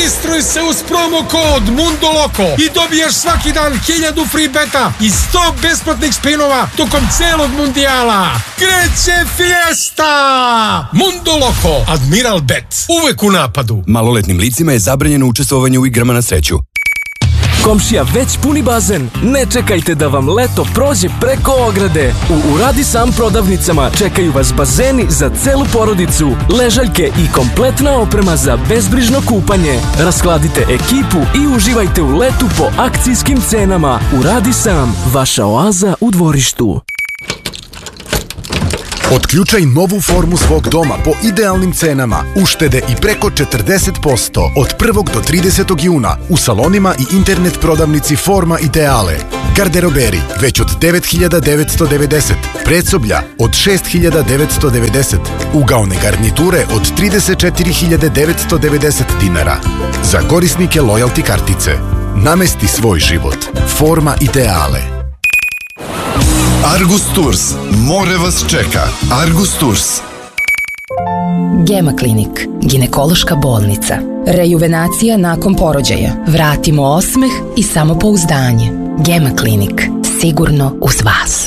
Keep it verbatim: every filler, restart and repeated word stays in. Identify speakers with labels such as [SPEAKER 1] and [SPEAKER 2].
[SPEAKER 1] Registruj se uz promo kod Mundoloko i dobiješ svaki dan hiljadu free beta i sto besplatnih spinova tokom celog mundijala. Kreće fiesta! Mundoloko, Admiral Bet, uvek u napadu.
[SPEAKER 2] Maloletnim licima je zabranjeno učestvovanje u igrama na sreću.
[SPEAKER 3] Komšija već puni bazen? Ne čekajte da vam leto prođe preko ograde. U Uradi Sam prodavnicama čekaju vas bazeni za celu porodicu, ležaljke i kompletna oprema za bezbrižno kupanje. Raskladite ekipu i uživajte u letu po akcijskim cenama. Uradi Sam, vaša oaza u dvorištu.
[SPEAKER 4] Otključaj novu formu svog doma po idealnim cenama. Uštede i preko četrdeset posto od prvog do tridesetog juna u salonima i internet prodavnici Forma Ideale. Garderoberi već od devet hiljada devetsto devedeset, predsoblja od šest hiljada devetsto devedeset, ugaone garniture od trideset četiri hiljade devetsto devedeset dinara. Za korisnike lojalty kartice. Namesti svoj život. Forma Ideale.
[SPEAKER 5] Argus Tours. More vas čeka. Argus Tours.
[SPEAKER 6] Gema Klinik. Ginekološka bolnica. Rejuvenacija nakon porođaja. Vratimo osmeh i samopouzdanje. Gema Klinik. Sigurno uz vas.